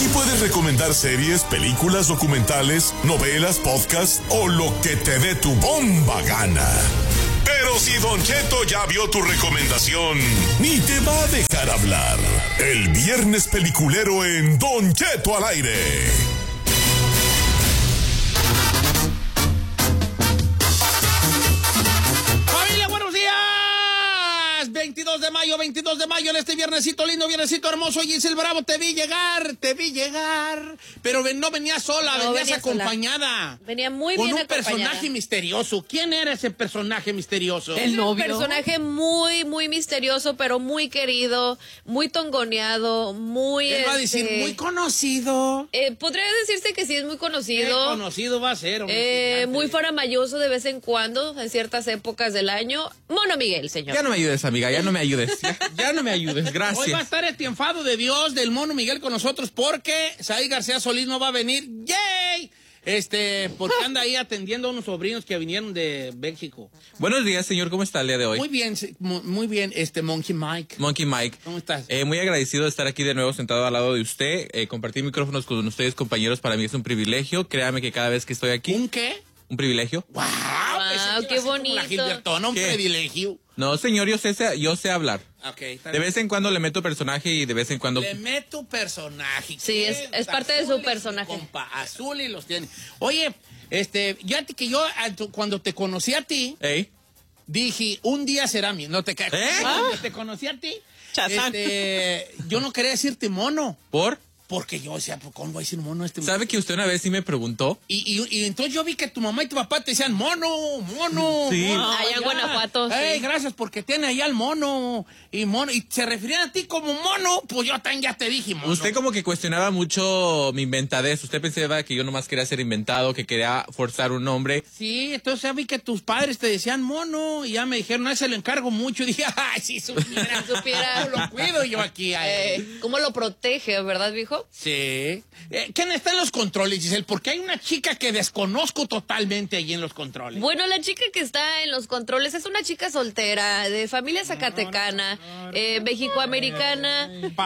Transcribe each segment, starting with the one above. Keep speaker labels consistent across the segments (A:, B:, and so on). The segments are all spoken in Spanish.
A: Aquí puedes recomendar series, películas, documentales, novelas, podcasts o lo que te dé tu bomba gana. Pero si Don Cheto ya vio tu recomendación, ni te va a dejar hablar. El viernes peliculero en Don Cheto al aire.
B: ¡Familia, buenos días! 22 de mayo, en este viernesito lindo, viernesito hermoso. Giselle Bravo, te vi llegar. Pero no venías sola,
C: No,
B: venías
C: venía
B: acompañada.
C: sola. Venía muy
B: con
C: bien
B: un
C: acompañada.
B: personaje misterioso. ¿Quién era ese personaje misterioso?
C: Es un personaje muy, muy misterioso, pero muy querido, muy tongoneado, muy...
B: Él va a decir, muy conocido.
C: Podría decirse que sí es muy conocido.
B: Qué conocido va a ser. Hombre,
C: Muy faramayoso de vez en cuando, en ciertas épocas del año. Mono Miguel, señor.
D: Ya no me ayudes, amiga, ya no me ayudes. Ya no me ayudes, gracias.
B: Hoy va a estar este enfado de Dios del Mono Miguel con nosotros porque Saí García Solís no va a venir. ¡Yay! Porque anda ahí atendiendo a unos sobrinos que vinieron de México.
D: Buenos días, señor, ¿cómo está el día de hoy?
B: Muy bien, Monkey Mike.
D: Monkey Mike.
B: ¿Cómo estás?
D: Muy agradecido de estar aquí de nuevo sentado al lado de usted. Compartir micrófonos con ustedes, compañeros, para mí es un privilegio. Créame que cada vez que estoy aquí...
B: ¿Un qué?
D: Un privilegio.
B: ¡Wow!
C: Qué bonito.
B: Un
D: ¿Qué?
B: privilegio.
D: No, señor, yo sé hablar.
B: Ok, está
D: De
B: bien.
D: vez en cuando le meto personaje y de vez en cuando...
B: Le meto personaje.
C: Sí, es parte de su personaje.
B: Compa, azul y los tiene. Oye, cuando te conocí a ti,
D: ¿Ey?
B: dije, un día será mío. No te caes. Cuando te conocí a ti,
E: Chazán.
B: yo no quería decirte mono.
D: ¿Por?
B: Porque yo decía, ¿cómo va a decir mono este?
D: ¿Sabe que usted una vez sí me preguntó?
B: Y entonces yo vi que tu mamá y tu papá te decían mono.
D: Sí.
B: mono,
C: Allá en Guanajuato, sí.
B: Ey, gracias porque tiene allá al mono. Y se referían a ti como mono, pues yo también ya te dije mono.
D: Usted como que cuestionaba mucho mi inventadez. Usted pensaba que yo nomás quería ser inventado, que quería forzar un nombre.
B: Sí, entonces ya vi que tus padres te decían mono y ya me dijeron, se lo encargo mucho. Y dije, ay, si supiera.
C: Supiera.
B: ¿Cómo lo cuido yo aquí a él?
C: ¿Cómo lo protege, verdad, viejo?
B: Sí. ¿Quién está en los controles, Giselle? Porque hay una chica que desconozco totalmente allí en los controles.
C: Bueno, la chica que está en los controles es una chica soltera, de familia zacatecana, mexicoamericana,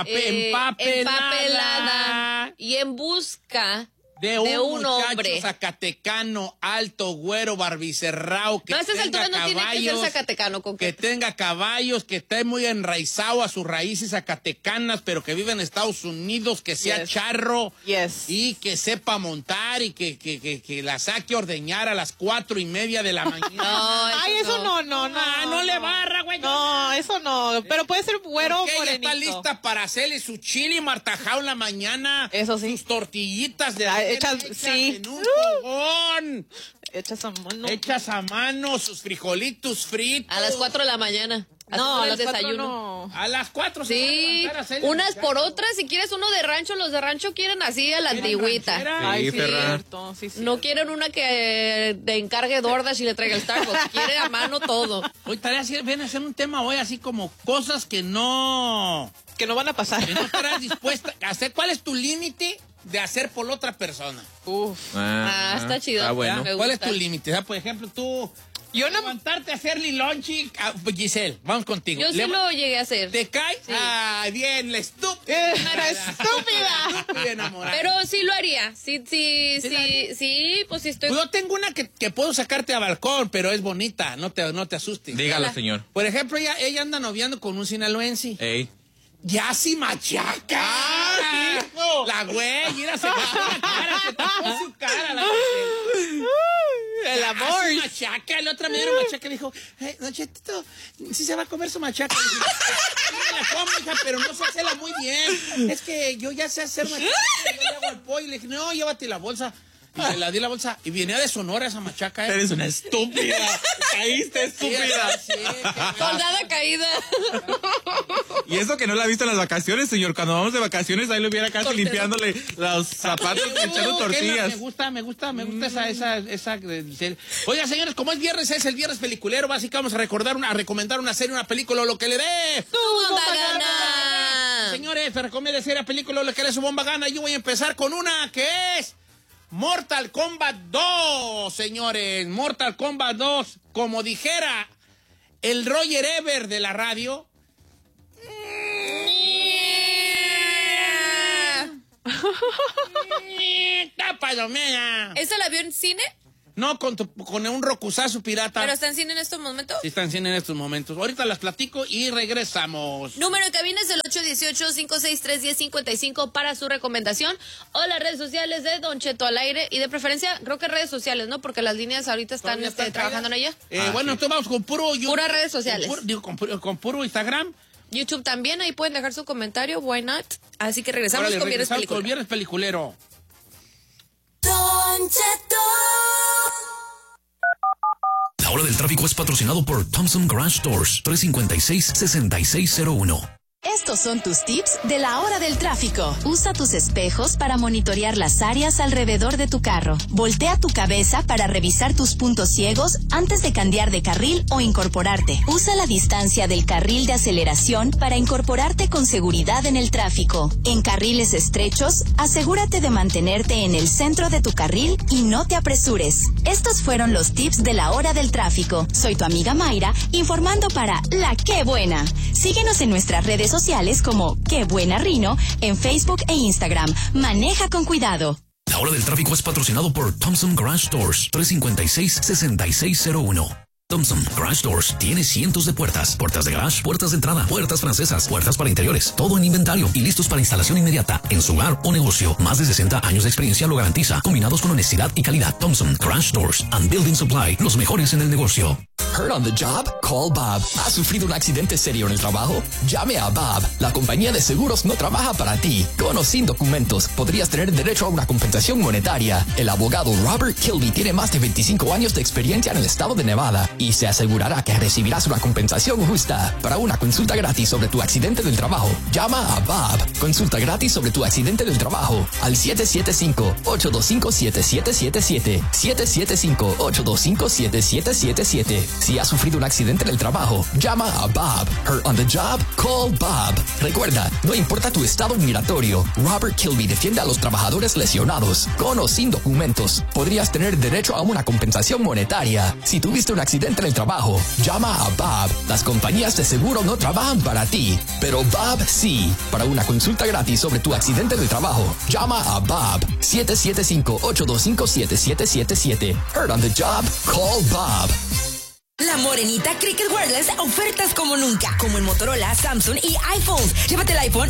C: empapelada y en busca
B: de un muchacho
C: hombre.
B: zacatecano, alto, güero, barbicerrao, que
C: No, a estas
B: tenga
C: alturas no tiene que ser
B: caballos,
C: zacatecano,
B: que
C: coqueta.
B: tenga caballos, que esté muy enraizado a sus raíces zacatecanas, pero que vive en Estados Unidos, que sea
E: Yes.
B: charro
E: Yes.
B: y que sepa montar y que la saque a ordeñar a las 4:30 de la mañana.
C: No,
E: Ay, eso no.
B: No le barra, güey.
E: No, eso no. Pero puede ser güero o
B: Porque ella
E: morenito.
B: está lista para hacerle su chili martajao en la mañana.
E: Eso sí.
B: Sus tortillitas de
E: hechas, sí.
B: en un fogón.
E: Hechas a mano.
B: Hechas a mano, sus frijolitos fritos.
C: a las 4 de la mañana.
E: No, a
C: Haciendo
E: las
C: el
E: 4
C: desayuno.
E: no.
B: A las 4 se
C: Sí,
B: van a levantar a hacerle
C: unas
B: su
C: por
B: chili.
C: otras. Si quieres uno de rancho, los de rancho quieren así a la
B: ¿Quieren
C: antigüita.
B: ranchera?
E: Ay, sí,
D: Ferran.
E: cierto. Sí,
C: No quieren una que te encargue DoorDash y le traiga el Starbucks. Quiere a mano todo.
B: Hoy viene a hacer un tema hoy así como cosas que no
E: Que no van a pasar.
B: estarás dispuesta a hacer. ¿Cuál es tu límite de hacer por la otra persona?
E: Uf.
C: Ah, está chido.
D: Ah, bueno.
C: Me
B: ¿Cuál es
C: gusta.
B: tu límite? O sea, por ejemplo, tú
E: Yo no.
B: levantarte a hacerle lonchi. Giselle, vamos contigo.
C: Yo sí lo llegué a hacer.
B: ¿Te cae?
C: Sí.
B: Ah, bien, la estúpida.
E: Era estúpida.
B: Estúpida enamorada.
C: Pero sí lo haría. Sí,
B: ¿Sí la haría?
C: pues sí estoy...
B: Pues yo tengo una que puedo sacarte a balcón, pero es bonita, no te asustes.
D: Dígalo, señor.
B: Por ejemplo, ella anda noviando con un sinaloense.
D: Ey.
B: ¡Ya sí machaca! La güey, mira, se tapó la cara, se tapó su cara.
E: El amor.
B: Sí machaca, la otra me dieron machaca y dijo, Don Chetito, sí se va a comer su machaca. Le dije, sí me la como, hija, pero no sé hacerla muy bien. Es que yo ya sé hacer machaca, yo le hago al pollo. Y le dije, no, llévate la bolsa. Y se la di la bolsa. Y venía de Sonora esa machaca.
D: Eres una estúpida. Caíste, estúpida.
B: Sí,
C: Soldada caída.
D: Y eso que no la ha visto en las vacaciones, señor. Cuando vamos de vacaciones, ahí lo hubiera casi
C: Tortero.
D: limpiándole los zapatos, echando tortillas.
B: Me gusta esa Giselle. Oiga, señores, como es el viernes peliculero, básicamente vamos a recomendar una serie, una película o lo que le dé.
C: ¡Tu bomba gana!
B: Señores, te recomiendo serie, película o lo que le dé su bomba gana. Yo voy a empezar con una que es Mortal Kombat 2, señores. Mortal Kombat 2, como dijera el Roger Ebert de la radio. ¡Está palomera!
C: ¿Esa la vio en cine?
B: No, con un rocusazo pirata.
C: ¿Pero está en cine en estos momentos?
B: Sí, está en cine en estos momentos. Ahorita las platico y regresamos.
C: Número de cabina es el 818-563-1055 para su recomendación o las redes sociales de Don Cheto al aire y de preferencia, creo que redes sociales, ¿no? Porque las líneas ahorita están trabajando en ella.
B: Bueno, entonces vamos con puro...
C: Puras redes sociales.
B: Con puro Instagram.
C: YouTube también, ahí pueden dejar su comentario, why not? Así que regresamos con Viernes Peliculero.
B: Con Viernes Peliculero.
F: Don Cheto.
G: La hora del tráfico es patrocinado por Thompson Garage Doors, 356-6601.
F: Estos son tus tips de la hora del tráfico. Usa tus espejos para monitorear las áreas alrededor de tu carro. Voltea tu cabeza para revisar tus puntos ciegos antes de cambiar de carril o incorporarte. Usa la distancia del carril de aceleración para incorporarte con seguridad en el tráfico. En carriles estrechos, asegúrate de mantenerte en el centro de tu carril y no te apresures. Estos fueron los tips de la hora del tráfico. Soy tu amiga Mayra, informando para La Qué Buena. Síguenos en nuestras redes sociales como Qué Buena Rino en Facebook e Instagram. Maneja con cuidado.
G: La hora del tráfico es patrocinado por Thompson Garage Doors, 356-6601. Thompson Garage Doors tiene cientos de puertas de garage, puertas de entrada, puertas francesas, puertas para interiores, todo en inventario y listos para instalación inmediata en su hogar o negocio. Más de 60 años de experiencia lo garantiza, combinados con honestidad y calidad. Thompson Garage Doors and Building Supply, los mejores en el negocio.
H: Hurt on the job? Call Bob. ¿Has sufrido un accidente serio en el trabajo? Llame a Bob. La compañía de seguros no trabaja para ti. Con o sin documentos, podrías tener derecho a una compensación monetaria. El abogado Robert Kilby tiene más de 25 años de experiencia en el estado de Nevada y se asegurará que recibirás una compensación justa. Para una consulta gratis sobre tu accidente del trabajo, llama a Bob. Consulta gratis sobre tu accidente del trabajo al 775-825-7777. 775-825-7777. Si has sufrido un accidente en el trabajo, llama a Bob. Hurt on the job? Call Bob. Recuerda, no importa tu estado migratorio, Robert Kilby defiende a los trabajadores lesionados. Con o sin documentos, podrías tener derecho a una compensación monetaria. Si tuviste un accidente en el trabajo, llama a Bob. Las compañías de seguro no trabajan para ti, pero Bob sí. Para una consulta gratis sobre tu accidente del trabajo, llama a Bob. 775-825-7777. Hurt on the job? Call Bob.
I: La Morenita Cricket Wireless, ofertas como nunca, como en Motorola, Samsung y iPhones. Llévate el iPhone